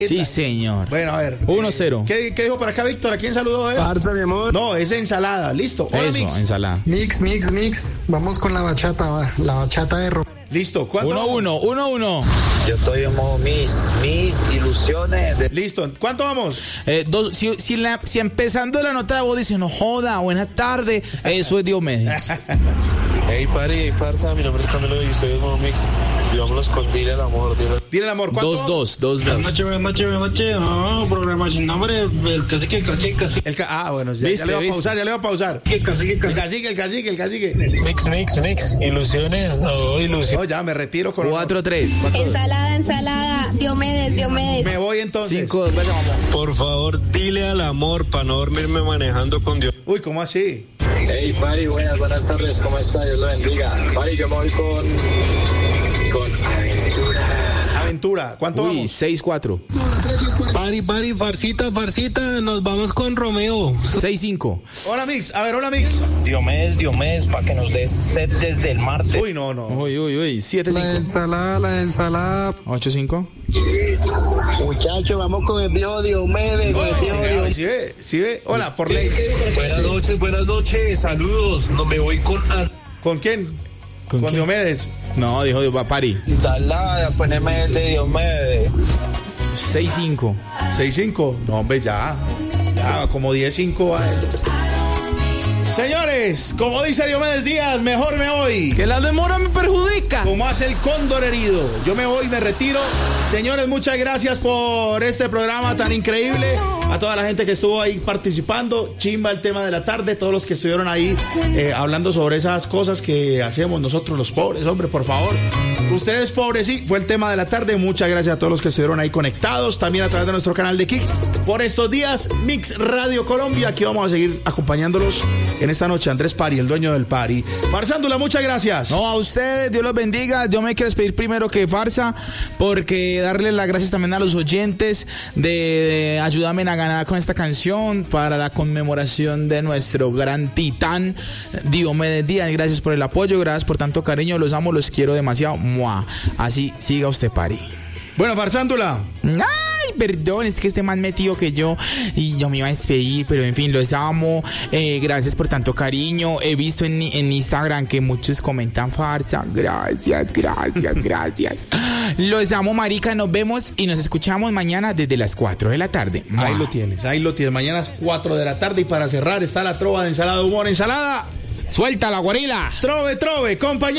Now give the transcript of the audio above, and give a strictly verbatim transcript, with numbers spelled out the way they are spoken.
Sí, señor. Bueno, a ver. uno cero. ¿Qué, ¿Qué dijo por acá Víctor? ¿A quién saludó? Eh? Farsa, mi amor. No, es ensalada. Listo. Hola, Eso, Mix. ensalada. Mix, mix, mix. Vamos con la bachata, va. La bachata de rock. Listo. ¿Cuánto? Uno, vamos? uno, uno, uno. Yo estoy en modo mis, mis ilusiones. De... Listo. ¿Cuánto vamos? Eh, dos, si, si, la, si empezando la nota de voz dice, no joda, buena tarde, eso es Diomedes. Hey, pari, hey, farsa, mi nombre es Camilo y estoy en modo mix. Y vámonos con Dile al Amor. Dile al... Dile el amor. ¿Cuánto? Dos, dos, dos, Buenas dos. noches, buenas noches, buenas noches. No, programa sin nombre. El cacique, el cacique, el cacique. El ca- ah, bueno, ya, ¿Viste, ya le voy a viste? pausar, ya le voy a pausar. El cacique, el El cacique. cacique, el cacique, el cacique. Mix, mix, mix. Ilusiones, no, ilusiones. No, ya me retiro con Cuatro, tres. Ensalada, ensalada, Diomedes, Diomedes. Me voy entonces. Cinco, dos, vaya, vamos. Por favor, dile al amor para no dormirme manejando con Dios. Uy, ¿cómo así? Hey, pari, buenas, buenas tardes. ¿Cómo está? Dios lo bendiga. Pari, yo me voy con... Con Aventura. Aventura. ¿Cuánto Uy, vamos? seis, cuatro. Pari, pari, farsita, farsita. Nos vamos con Romeo. Seis, cinco. Hola, Mix. A ver, hola, Mix. Diomedes, Diomedes, para que nos des set desde el martes. Uy, no, no. Uy, uy, uy. Siete, La cinco. ensalada, la ensalada. Ocho, cinco. Muchachos, vamos con el viejo Diomedes. Con el Sí, viejo ve, Diomedes. sí, ve, sí, ve. Hola, por ley. Buenas noches, buenas noches. Saludos. No me voy con... ¿Con quién? ¿Con Con quién? Diomedes. No, dijo Dios, va, pari. Ensalada, poneme el de Diomedes. Seis, cinco. seis cinco. No, hombre, ya. Ya, como diez cinco. Señores, como dice Diomedes Díaz, mejor me voy. Que la demora me perjudica. Como hace el cóndor herido. Yo me voy, me retiro. Señores, muchas gracias por este programa tan increíble. A toda la gente que estuvo ahí participando. Chimba el tema de la tarde. Todos los que estuvieron ahí eh, hablando sobre esas cosas que hacemos nosotros los pobres. Hombre, por favor. Ustedes pobres, sí. Fue el tema de la tarde. Muchas gracias a todos los que estuvieron ahí conectados. También a través de nuestro canal de Kick. Por estos días, Mix Radio Colombia. Aquí vamos a seguir acompañándolos en esta noche. Andrés Pari, el dueño del Pari. Farsándula, muchas gracias. No, a ustedes, Dios los bendiga. Yo me quiero despedir primero que Farsa, porque darle las gracias también a los oyentes de, de ayudarme a ganar con esta canción para la conmemoración de nuestro gran titán Diomedes Díaz. Gracias por el apoyo, gracias por tanto cariño, los amo, los quiero demasiado. ¡Mua! Así siga usted, Pari. Bueno, Farsándula. Ay, perdón, es que esté más metido que yo y yo me iba a despedir, pero en fin, los amo. Eh, gracias por tanto cariño. He visto en, en Instagram que muchos comentan farsa. Gracias, gracias, gracias. Los amo, marica. Nos vemos y nos escuchamos mañana desde las cuatro de la tarde. Ahí lo tienes, ahí lo tienes. Mañana es cuatro de la tarde y para cerrar está la trova de ensalada de humor. Ensalada. Suelta la gorila. Trove, trove, compañero.